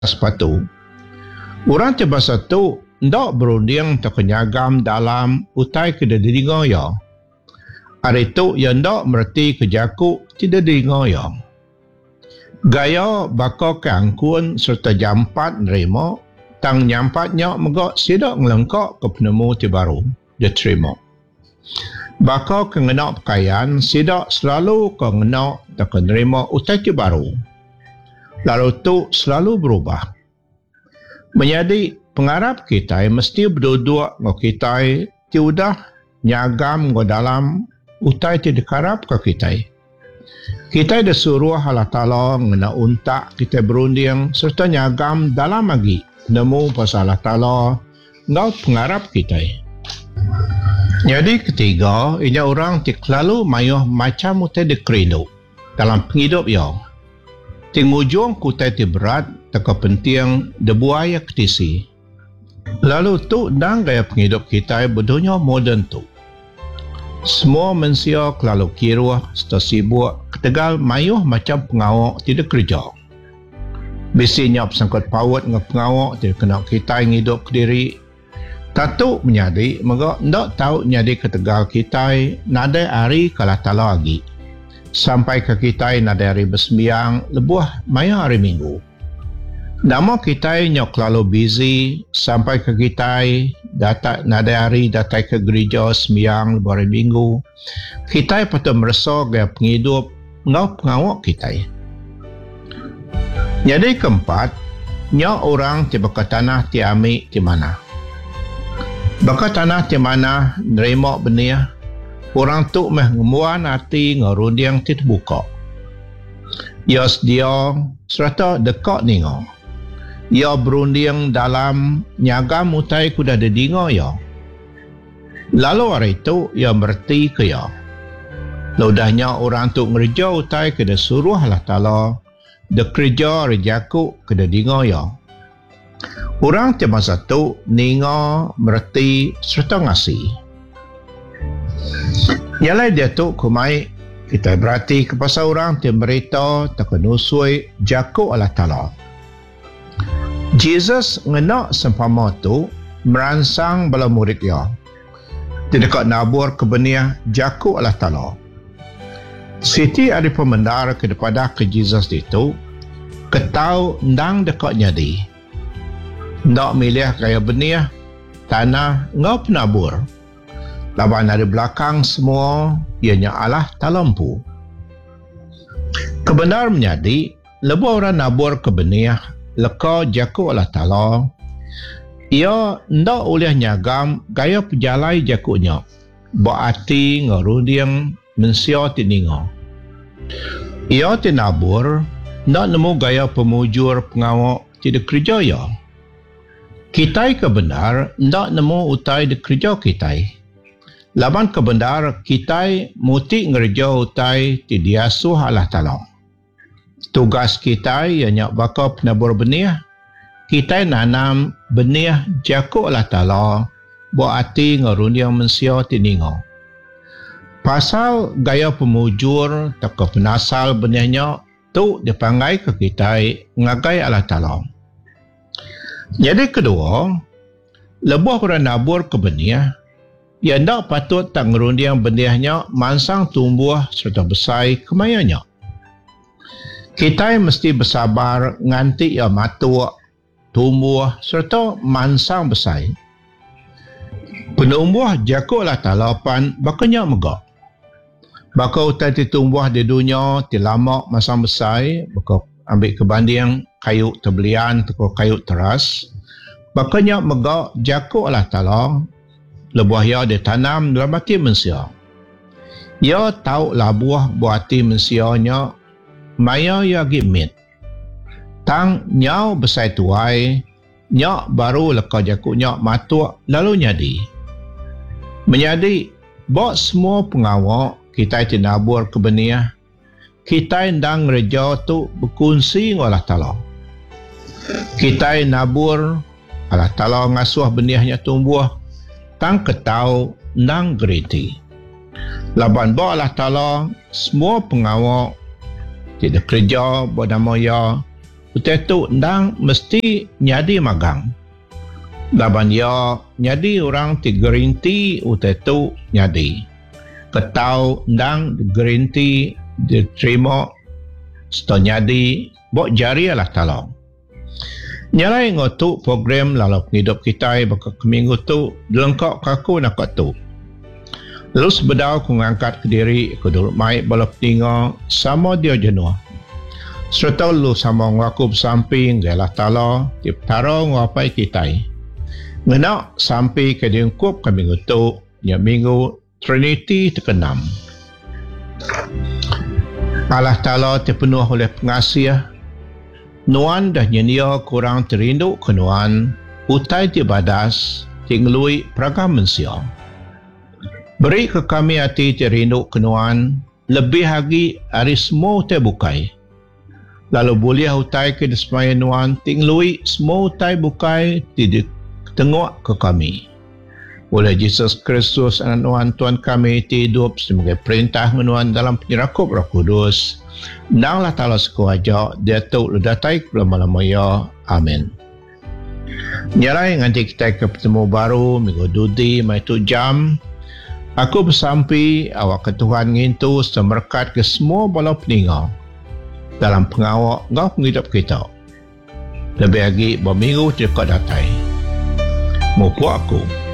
sepatu, orang terbiasa tu ndak berunding terkenyagam dalam utai kededingo ya. Hari tu yang ndak merti kejaku tidak dengo ya. Gaya bako keangkun serta jampat nerima, tang nyampatnya megak sidak ngelengkak ke penemu ti baru diterima. Bako kengenak pakaian sidak selalu kengenak tak menerima utai ti baru. Lalu tu selalu berubah. Menjadi pengarap kita mesti berduduk ngau kita ti udah nyagam ngau dalam utai ti dikarap ke kita. Kita disuruh Allah Ta'ala ngena untak kita berunding serta nyagam dalam lagi nemu pasal Allah Ta'ala ngau pengarap kita. Jadi ketiga, ini orang ti selalu mayuh macam utai di kredo dalam penghidup ya. Tingujung kutai ti berat teka penting debuaya ketisi. Lalu tu dan gaya penghidup kita berdunia moden tu. Semua manusia kelalu kiruah serta sibuk ketegal mayuh macam pengawak tidak kerja. Bisinya pesangkut pawat dengan pengawak tidak kena kita hidup diri. Tatu menyadi mereka tidak tahu nyadi ketegal kita nada hari kalah tala lagi. Sampai ke kita nada hari bersembiang lebuh mayuh hari minggu. Nama kita nyok lalu busy sampai ke kita datang nada hari datang ke gereja sembiang hari minggu. Kita patut merasa gaya penghidup ngau pengawak kita. Jadi keempat, nyok orang tiba ke tanah ti amik ti mana. Baka tanah ti mana nerima benih orang tu meh ngemuan hati ngerundiang ti terbuka. Yas dia serta dekat ningo. Ia berunding dalam nyagam utai kuda dedingo ya. Lalu hari itu ia berti ke ya. Laudahnya orang tu ngerja utai kuda suruh Allah Ta'ala de kerja rejaku kuda dingo ya. Orang ti masa tu ningo berti serta ngasih. Nyalai dia tu kumai kita berarti kepada orang ti berita terkenusui jaku Allah Ta'ala. Jesus ngenak sempama tu merangsang bala murid dia. Tidak nabur ke benih jaku Allah Ta'ala. Siti ada pemendar kepada ke Jesus itu, ketau ndang dekat nyadi. Ndak milih gaya benih, tanah ngau penabur. Laban dari belakang semua, ianya Allah talampu. Kebenar menyadi, lebih orang nabur ke benih, leka jaku Allah Ta'ala, ia ndak oleh nyagam gaya pejalai jakunya, berarti ngerunding mensia tiningo. Ia tinabur, ndak nemu gaya pemujur pengawak tidak kerja ya. Kita kebenar, ndak nemu utai di kerja kita. Laban kebenar, kita muti ngerja utai ti diasuh Allah Ta'ala. Tugas kita ianya bakal penabur benih. Kita nanam benih jaku Allah Ta'ala berarti ngerundiang mensia tiningo. Pasal gaya pemujur teka penasal benihnya tu dipanggil ke kita ngagai Allah Ta'ala. Jadi kedua, lebih orang nabur ke benih, ia ndak patut tak ngerundiang benihnya mansang tumbuh serta besar kemayanya. Kita mesti bersabar nganti ia matuk, tumbuh serta mansang besar. Penumbuh jaku Allah Ta'ala pan bakanya megak. Baka utai tumbuh di dunia ti lama mansang besar, baka ambil kebanding kayu terbelian atau kayu teras. Bakanya megak jaku Allah Ta'ala lebuah ia ditanam dalam hati manusia. Ia tahu labuah buati manusianya maya ya gimit. Tang nyau besai tuai, nyak baru leka jaku nyak matuk lalu nyadi. Menyadi, bak semua pengawak kita tinabur ke benih, kita ndang reja tu berkongsi dengan Allah Ta'ala. Kita nabur, Allah Ta'ala ngasuh benihnya tumbuh, tang ketau ndang geriti. Laban bak Allah Ta'ala, semua pengawak tidak kerja bernama ya utetu ndang mesti nyadi magang. Laban ya nyadi orang ti gerinti utetu nyadi. Ketau ndang gerinti diterima sto nyadi bok jari lah talong. Nyalai ngotu program lalu hidup kita baka keminggu tu lengkap kaku nak tu. Lalu sebedau ku ngangkat ke diri ku duduk mai balap tinga sama dia jenuh. Serta lu sama ngaku bersamping galah tala tip taro ngapai kita. Ngenak sampai ke diungkup ke minggu tu nya minggu Trinity tekenam. Allah Ta'ala terpenuh oleh pengasih. Nuan dah nyenia kurang terindu ke Nuan, utai ti badas, tinglui peragam mensia. Beri ke kami hati terindu ke Nuan, lebih lagi hari semua terbukai. Lalu boleh utai ke dismaya Nuan, tinglui semua utai bukai, tidak tengok ke kami. Oleh Yesus Kristus anak Nuan Tuhan kami hidup sebagai perintah Nuan dalam penyerakup Roh Kudus. Nanglah Ta'ala sekuaja dia tu datai lama-lama ya. Amin. Nyarai nanti kita ke bertemu baru minggu dudi mai tu jam. Aku bersampi awak ke Tuhan ngintu semerkat ke semua bala peninga dalam pengawak ngau penghidup kita. Lebih lagi berminggu dekat datai. Mupu aku.